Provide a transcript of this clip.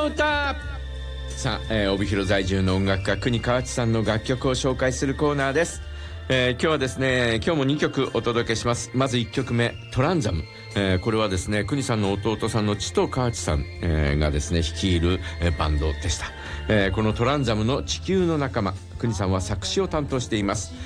歌。さあ、帯広在住の音楽家国河内さんの楽曲を紹介するコーナーです。今日はですね、今日も2曲お届けします。まず1曲目、トランザム。これはですね、国さんの弟さんの千と河内さん、がですね率いる、バンドでした。このトランザムの地球の仲間、国さんは作詞を担当しています。